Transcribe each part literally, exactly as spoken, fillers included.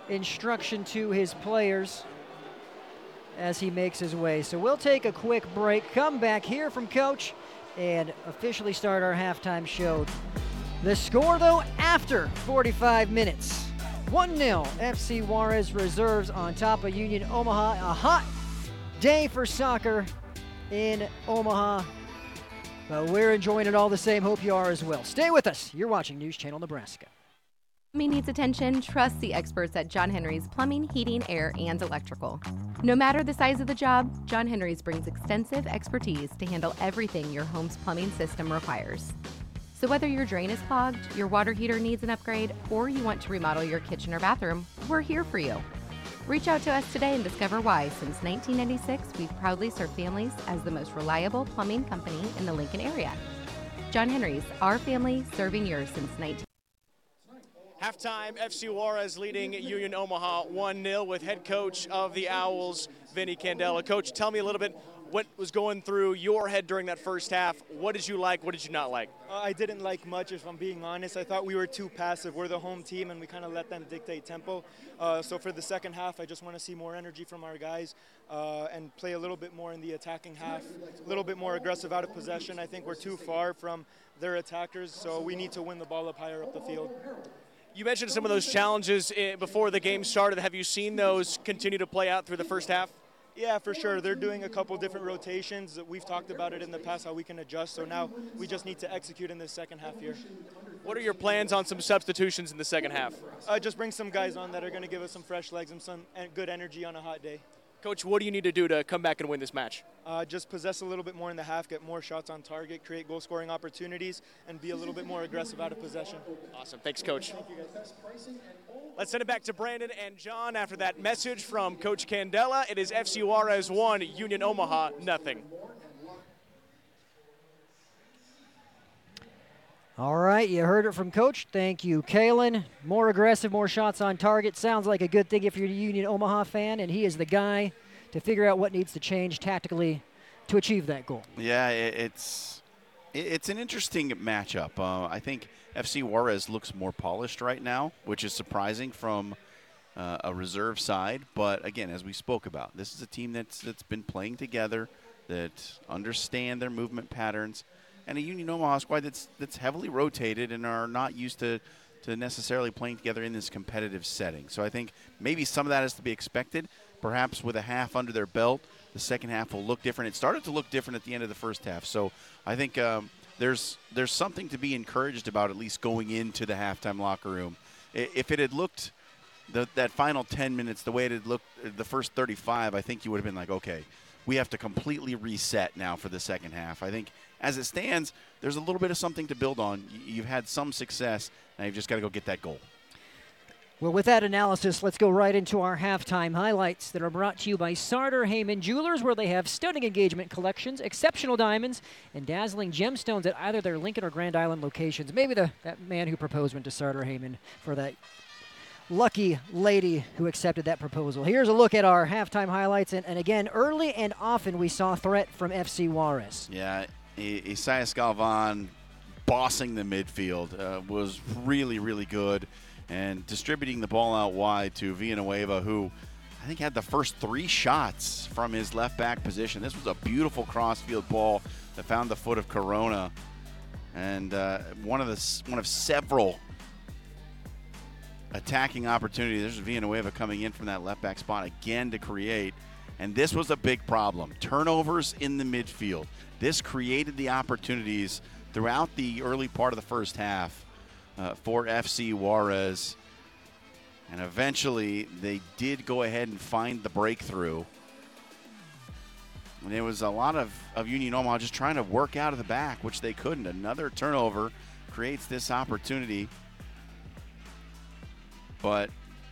instruction to his players as he makes his way. So we'll take a quick break, come back here from Coach, and officially start our halftime show. The score, though, after forty-five minutes. one nil F C Juarez Reserves on top of Union Omaha. A hot day for soccer in Omaha, but we're enjoying it all the same. Hope you are as well. Stay with us. You're watching News Channel Nebraska. Plumbing needs attention? Trust the experts at John Henry's Plumbing, Heating, Air, and Electrical. No matter the size of the job, John Henry's brings extensive expertise to handle everything your home's plumbing system requires. So whether your drain is clogged, your water heater needs an upgrade, or you want to remodel your kitchen or bathroom, we're here for you. Reach out to us today and discover why, since nineteen ninety-six, we've proudly served families as the most reliable plumbing company in the Lincoln area. John Henry's, our family serving yours since nineteen. Halftime, F C Juarez leading Union Omaha one nil with head coach of the Owls, Vinny Candela. Coach, tell me a little bit what was going through your head during that first half. What did you like? What did you not like? Uh, I didn't like much, if I'm being honest. I thought we were too passive. We're the home team, and we kind of let them dictate tempo. Uh, so for the second half, I just want to see more energy from our guys uh, and play a little bit more in the attacking half, a little bit more aggressive out of possession. I think we're too far from their attackers, so we need to win the ball up higher up the field. You mentioned some of those challenges before the game started. Have you seen those continue to play out through the first half? Yeah, for sure. They're doing a couple different rotations. We've talked about it in the past, how we can adjust. So now we just need to execute in this second half here. What are your plans on some substitutions in the second half? Uh, just bring some guys on that are going to give us some fresh legs and some good energy on a hot day. Coach, what do you need to do to come back and win this match? Uh, just possess a little bit more in the half, get more shots on target, create goal-scoring opportunities, and be a little bit more aggressive out of possession. Awesome. Thanks, Coach. Thank you, guys. Let's send it back to Brandon and John after that message from Coach Candela. It is F C Juarez one, Union Omaha nothing. All right, you heard it from Coach. Thank you, Kalen. More aggressive, more shots on target. Sounds like a good thing if you're a Union Omaha fan, and he is the guy to figure out what needs to change tactically to achieve that goal. Yeah, it's it's an interesting matchup. Uh, I think F C Juarez looks more polished right now, which is surprising from uh, a reserve side. But again, as we spoke about, this is a team that's that's been playing together, that understand their movement patterns, and a Union Omaha squad that's that's heavily rotated and are not used to to necessarily playing together in this competitive setting. So I think maybe some of that is to be expected. Perhaps with a half under their belt, the second half will look different. It started to look different at the end of the first half. So I think um, there's there's something to be encouraged about, at least going into the halftime locker room. If it had looked the, that final ten minutes the way it had looked the first thirty-five, I think you would have been like, okay, we have to completely reset now for the second half. I think as it stands, there's a little bit of something to build on. You've had some success. Now you've just got to go get that goal. Well, with that analysis, let's go right into our halftime highlights that are brought to you by Sartor Heyman Jewelers, where they have stunning engagement collections, exceptional diamonds, and dazzling gemstones at either their Lincoln or Grand Island locations. Maybe the that man who proposed went to Sartor Heyman for that lucky lady who accepted that proposal. Here's a look at our halftime highlights, and, and again, early and often we saw threat from F C Juarez. Yeah, Isaias Galvan bossing the midfield uh, was really, really good. And distributing the ball out wide to Villanueva, who I think had the first three shots from his left back position. This was a beautiful crossfield ball that found the foot of Corona, and uh, one of the one of several attacking opportunities. There's Villanueva coming in from that left back spot again to create, and this was a big problem. Turnovers in the midfield. This created the opportunities throughout the early part of the first half. Uh, for F C Juarez, and eventually they did go ahead and find the breakthrough. And there was a lot of, of Union Omaha just trying to work out of the back, which they couldn't. Another turnover creates this opportunity, but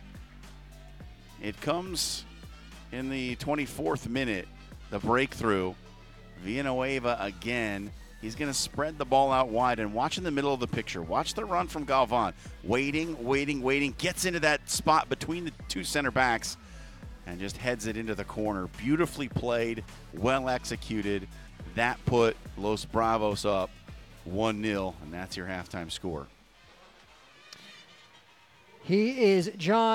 it comes in the twenty-fourth minute, the breakthrough. Villanueva again. He's going to spread the ball out wide, and watch in the middle of the picture. Watch the run from Galvan. Waiting, waiting, waiting. Gets into that spot between the two center backs and just heads it into the corner. Beautifully played, well executed. That put Los Bravos up one nil, and that's your halftime score. He is John